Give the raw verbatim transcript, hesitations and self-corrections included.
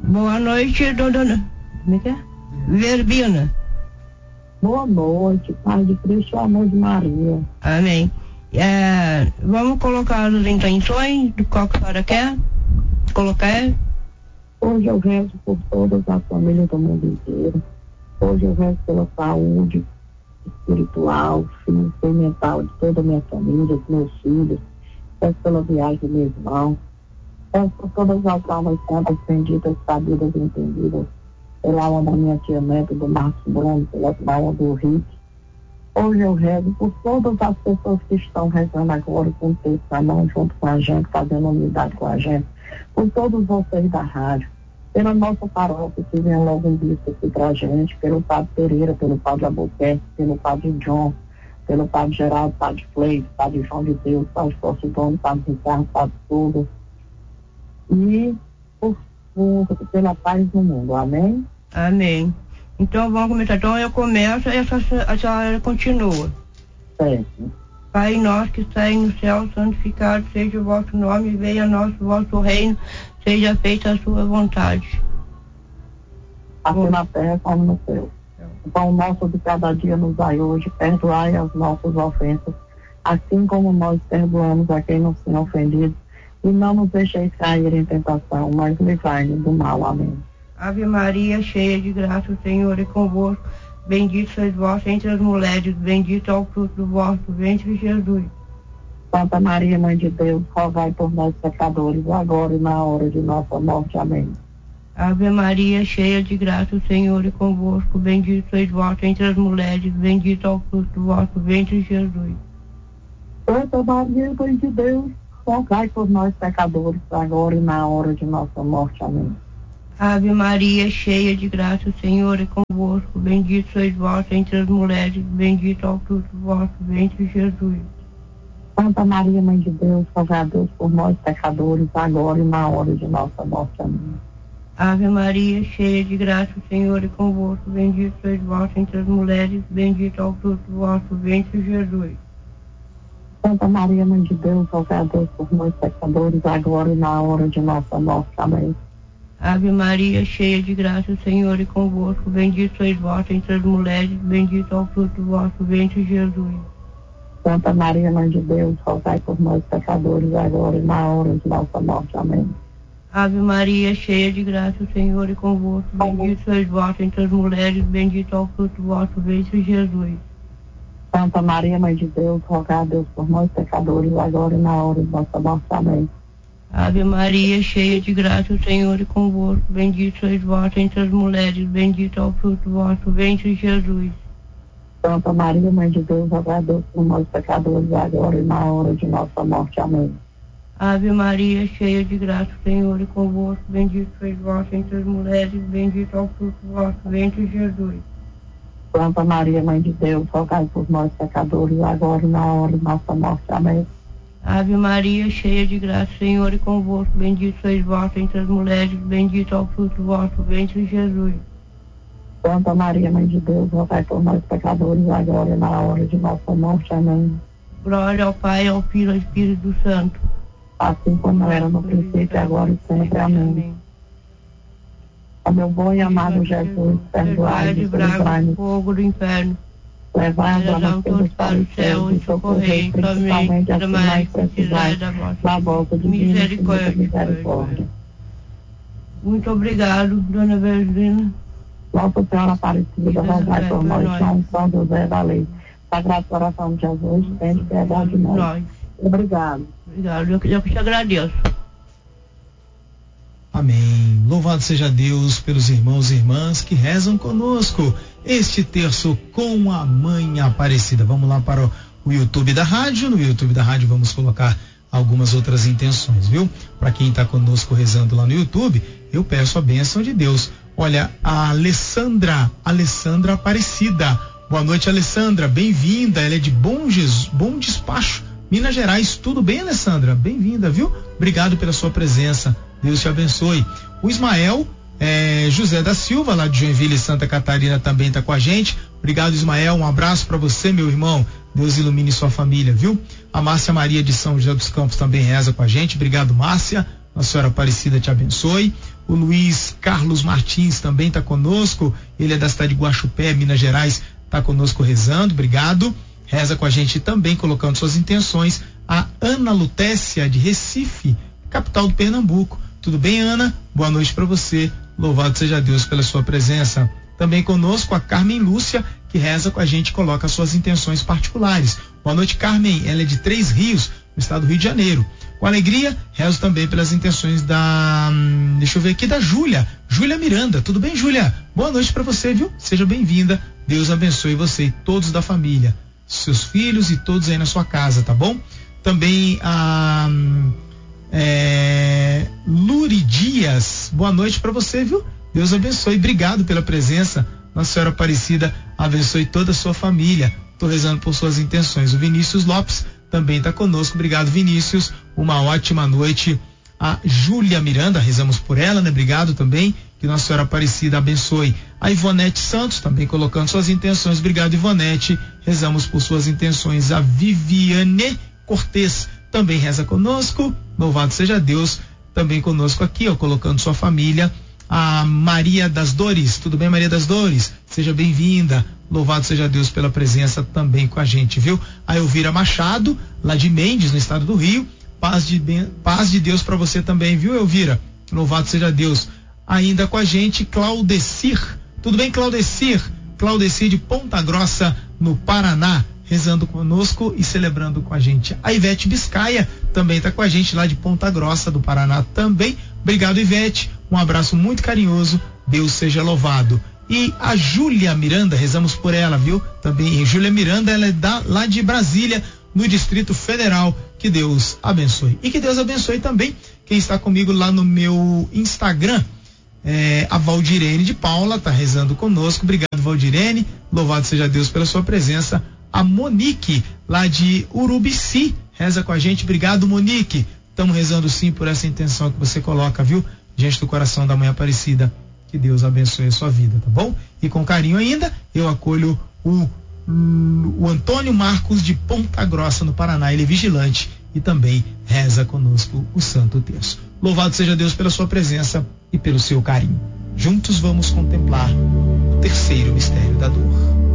Boa noite, dona. Como é que é? Verbina. Boa noite, Pai de Cristo e amor de Maria. Amém. É, vamos colocar as intenções do qual que a senhora quer colocar. Hoje eu rezo por todas as famílias do mundo inteiro. Hoje eu rezo pela saúde espiritual, física e mental de toda a minha família, dos meus filhos. Peço pela viagem do meu irmão. Peço por todas as almas santas, benditas, sabidas e entendidas. Pela alma da minha tia Neto, do Marcos Bruno, pela alma do Rick. Hoje eu rezo por todas as pessoas que estão rezando agora com o texto na mão, junto com a gente, fazendo unidade com a gente. Por todos vocês da rádio. Pela nossa paróquia, que vem logo um bispo aqui pra gente. Pelo Padre Pereira, pelo Padre Albuquerque, pelo Padre John, pelo Padre Geraldo, Padre Fleito, Padre João de Deus, Padre Posidônio, Padre Ricardo, Padre Tudo. E por, por, pela paz no mundo. Amém? Amém. Então vamos começar. Então eu começo e a senhora, a senhora continua. Certo. Pai nosso que está no céu, santificado seja o vosso nome, venha a nós o vosso reino, seja feita a sua vontade. Aqui Bom. na terra como no céu. O pão nosso de cada dia nos dai hoje, perdoai as nossas ofensas, assim como nós perdoamos a quem nos tem ofendido, e não nos deixeis cair em tentação, mas livrai-nos do mal. Amém. Ave Maria, cheia de graça, o Senhor é convosco. Bendito sois vós entre as mulheres, bendito é o fruto do vosso ventre, Jesus. Santa Maria, Mãe de Deus, rogai por nós pecadores, agora e na hora de nossa morte. Amém. Ave Maria, cheia de graça, o Senhor é convosco. Bendito sois vós entre as mulheres, bendito é o fruto do vosso ventre, Jesus. Santa Maria, Mãe de Deus, rogai por nós pecadores, agora e na hora de nossa morte. Amém. Ave Maria, cheia de graça, o Senhor é convosco. Bendito sois vós entre as mulheres, bendito é o fruto do vosso ventre, Jesus. Santa Maria, Mãe de Deus, rogai a Deus por nós pecadores, agora e na hora de nossa morte. Amém. Ave Maria, cheia de graça, o Senhor é convosco. Bendito sois vós entre as mulheres, bendito é o fruto do vosso ventre, Jesus. Santa Maria, Mãe de Deus, rogai a Deus por nós pecadores, agora e na hora de nossa morte. Amém. Ave Maria, cheia de graça, o Senhor é convosco. Bendito sois vós entre as mulheres, bendito é o fruto do vosso ventre, Jesus. Santa Maria, Mãe de Deus, rogai por nós pecadores, agora e na hora de nossa morte. Amém. Ave Maria, cheia de graça, o Senhor é convosco. Bendito sois vós entre as mulheres, bendito é o fruto do vosso ventre, Jesus. Santa Maria, Mãe de Deus, rogai a Deus por nós pecadores, agora e na hora de nossa morte. Amém. Ave Maria, cheia de graça, o Senhor é convosco. Bendito sois vós entre as mulheres, bendito é o fruto do vosso ventre, Jesus. Santa Maria, Mãe de Deus, rogai a Deus por nós pecadores, agora e na hora de nossa morte. Amém. Ave Maria, cheia de graça, o Senhor é convosco. Bendito sois vós entre as mulheres, bendito é o fruto do vosso ventre, Jesus. Santa Maria, Mãe de Deus, rogai por nós pecadores, agora e na hora de nossa morte. Amém. Ave Maria, cheia de graça, o Senhor é convosco. Bendito sois vós entre as mulheres, bendito é o fruto do vosso ventre, Jesus. Santa Maria, Mãe de Deus, rogai por nós pecadores, agora e na hora de nossa morte. Amém. Glória ao Pai, ao Filho e ao Espírito Santo. Assim como era no princípio, agora e sempre. Amém. Ó meu bom e amado Jesus, perdoai-nos, livrai-nos do fogo do inferno. Levai as almas todas para o céu e socorrei principalmente as que mais precisarem da volta de misericórdia. Muito obrigado, Dona Verdina. Nossa Senhora Aparecida, rogai por nós. São São José da Lei. Sagrado Coração de Jesus, tem piedade de nós. Obrigado. Obrigado, eu, eu que te agradeço. Amém. Louvado seja Deus pelos irmãos e irmãs que rezam conosco este terço com a Mãe Aparecida. Vamos lá para o YouTube da rádio. No YouTube da rádio vamos colocar algumas outras intenções, viu? Para quem está conosco rezando lá no YouTube, eu peço a bênção de Deus. Olha, a Alessandra, Alessandra Aparecida. Boa noite, Alessandra. Bem-vinda. Ela é de Bom, Jesus, Bom Despacho, Minas Gerais. Tudo bem, Alessandra? Bem-vinda, viu? Obrigado pela sua presença. Deus te abençoe. O Ismael é, José da Silva, lá de Joinville, Santa Catarina, também está com a gente. Obrigado, Ismael. Um abraço para você, meu irmão. Deus ilumine sua família, viu? A Márcia Maria de São José dos Campos também reza com a gente. Obrigado, Márcia. Nossa Senhora Aparecida te abençoe. O Luiz Carlos Martins também está conosco, ele é da cidade de Guaxupé, Minas Gerais, está conosco rezando, obrigado. Reza com a gente também, colocando suas intenções, a Ana Lutécia de Recife, capital do Pernambuco. Tudo bem, Ana? Boa noite para você, louvado seja Deus pela sua presença. Também conosco a Carmen Lúcia, que reza com a gente, coloca suas intenções particulares. Boa noite, Carmen, ela é de Três Rios, no estado do Rio de Janeiro. Com alegria, rezo também pelas intenções da, hum, deixa eu ver aqui, da Júlia, Júlia Miranda. Tudo bem, Júlia? Boa noite para você, viu? Seja bem-vinda, Deus abençoe você e todos da família, seus filhos e todos aí na sua casa, tá bom? Também a hum, é, Luri Dias, boa noite para você, viu? Deus abençoe, obrigado pela presença. Nossa Senhora Aparecida abençoe toda a sua família. Estou rezando por suas intenções. O Vinícius Lopes também está conosco. Obrigado, Vinícius. Uma ótima noite. A Júlia Miranda, rezamos por ela, né? Obrigado também. Que Nossa Senhora Aparecida abençoe. A Ivonete Santos também colocando suas intenções. Obrigado, Ivonete. Rezamos por suas intenções. A Viviane Cortez também reza conosco. Louvado seja Deus. Também conosco aqui, ó, colocando sua família. A Maria das Dores, tudo bem, Maria das Dores? Seja bem-vinda, louvado seja Deus pela presença também com a gente, viu? A Elvira Machado, lá de Mendes, no estado do Rio, paz de, paz de Deus para você também, viu, Elvira? Louvado seja Deus. Ainda com a gente, Claudecir, tudo bem, Claudecir? Claudecir de Ponta Grossa, no Paraná, rezando conosco e celebrando com a gente. A Ivete Biscaia também está com a gente lá de Ponta Grossa, do Paraná também. Obrigado, Ivete. Um abraço muito carinhoso. Deus seja louvado. E a Júlia Miranda, rezamos por ela, viu? Também, Júlia Miranda, ela é da, lá de Brasília, no Distrito Federal. Que Deus abençoe. E que Deus abençoe também quem está comigo lá no meu Instagram. É, a Valdirene de Paula tá rezando conosco. Obrigado, Valdirene. Louvado seja Deus pela sua presença. A Monique, lá de Urubici, reza com a gente. Obrigado, Monique. Estamos rezando sim por essa intenção que você coloca, viu? Diante do coração da Mãe Aparecida. Que Deus abençoe a sua vida, tá bom? E com carinho ainda, eu acolho o, o Antônio Marcos de Ponta Grossa, no Paraná. Ele é vigilante e também reza conosco o Santo Terço. Louvado seja Deus pela sua presença e pelo seu carinho. Juntos vamos contemplar o terceiro mistério da dor.